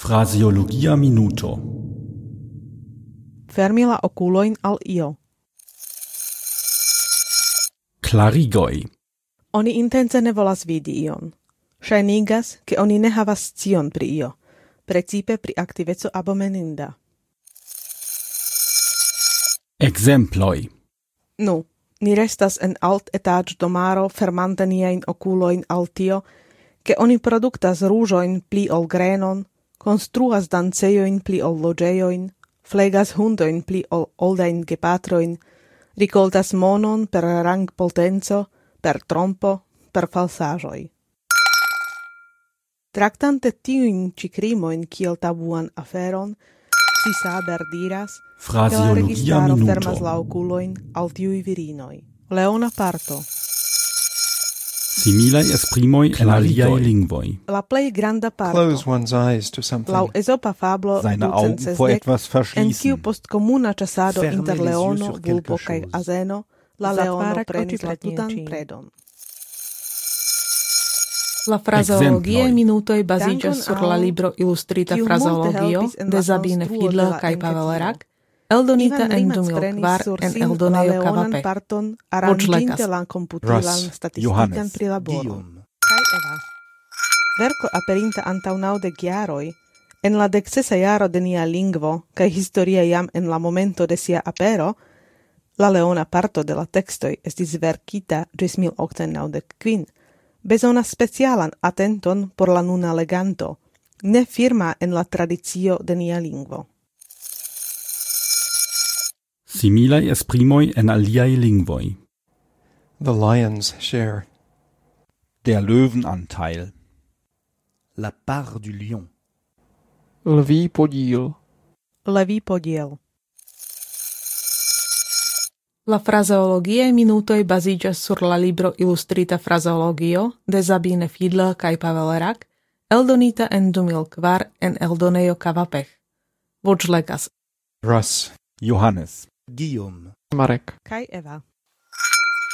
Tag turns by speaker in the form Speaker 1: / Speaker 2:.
Speaker 1: Fraseologia minuto.
Speaker 2: Fermila okulojn al io.
Speaker 1: Klarigoj.
Speaker 2: Oni intence ne volas vidi ion. Ŝajnigas, ke oni ne havas scion pri io, precipe pri aktiveco abomeninda.
Speaker 1: Ekzemploj.
Speaker 2: Nu, ni restas en alt-etaĝ-domaro fermante niajn okulojn al tio, ke oni produktas ruĝojn pli ol grenon, konstruas dancejojn pli ol loĝejojn, flegas hundojn pli ol oldajn gepatrojn, rikoltas monon per rangpotenco, per trompo, per falsaĵoj. Traktante tiujn ĉi krimojn kiel tabuan aferon, Saber diras, ke la
Speaker 1: Fraseologia
Speaker 2: registaro
Speaker 1: minuto.
Speaker 2: fermas la okulojn al tiuj virinoj. Leona parto.
Speaker 1: Similaj esprimoj en aliaj lingvoj.
Speaker 2: La plej granda parto.
Speaker 3: Close one's eyes to something.
Speaker 2: Laŭ Ezopa fablo
Speaker 4: Seine Augen vor
Speaker 2: 260,
Speaker 4: etwas
Speaker 2: en
Speaker 4: verschließen.
Speaker 2: kiu post komuna ĉasado
Speaker 4: Fermer
Speaker 2: inter
Speaker 4: les yeux
Speaker 2: leono,
Speaker 4: sur quelque
Speaker 2: vulpo kaj
Speaker 4: chose.
Speaker 2: azeno, la leono prenis la tutan predon.
Speaker 5: La fraseologie
Speaker 1: Ekzemploj.
Speaker 5: minutoj baziĝas
Speaker 2: Dankon
Speaker 5: sur
Speaker 2: al
Speaker 5: la libro Ilustrita
Speaker 2: kiu multe
Speaker 5: frazeologio
Speaker 2: helpis en
Speaker 5: de
Speaker 2: la
Speaker 5: Sabine
Speaker 2: konstruo de
Speaker 5: Fiedler
Speaker 2: la
Speaker 5: kaj
Speaker 2: enketo.
Speaker 5: Pavel Rak, eldonita
Speaker 2: Ivan
Speaker 5: en
Speaker 2: Rimac
Speaker 5: 2004
Speaker 2: prenis sur
Speaker 5: en
Speaker 2: sin la
Speaker 5: eldonejo
Speaker 2: leonan
Speaker 5: KVP.
Speaker 2: parton
Speaker 5: Voĉlegas.
Speaker 2: aranĝinte la komputilan
Speaker 3: Russ,
Speaker 2: statistikan
Speaker 4: Johannes,
Speaker 2: prilaboron.
Speaker 4: Guillaume.
Speaker 2: Kaj Eva. Verko aperinta antaŭ 90 jaroj, en la 16 jaro de nia lingvo kaj historia jam en la momento de sia apero, la leona parto de la tekstoj estis verkita ĝis 1895, bezonas specialan atenton por la nuna leganto, ne firma en la tradicio de nia lingvo.
Speaker 1: Similaj esprimoj en aliaj lingvoj.
Speaker 3: The lion's share.
Speaker 4: Der Löwenanteil. La part du lion.
Speaker 3: Lví podíl.
Speaker 2: Levý podiel.
Speaker 5: La fraseologie minutoj baziĝas sur la libro Ilustrita frazeologio de Sabine Fiedler kaj Pavel Rak, eldonita en 2004 en eldonejo KVP. Voĉlegas.
Speaker 3: Russ,
Speaker 4: Johannes. Guillaume.
Speaker 3: Marek.
Speaker 2: Kaj Eva.